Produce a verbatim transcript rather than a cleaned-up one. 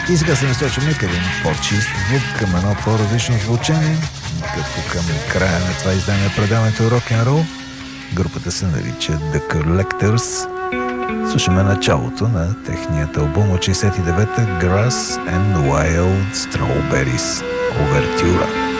И сега се насочваме към един по-чист звук, към едно по-различно звучение, като към края на това издание предаването Рок-н-рол. Групата се нарича The Collectors. Слушаме началото на техният албум от шейсет и девета Grass and Wild Strawberries. Овертюра.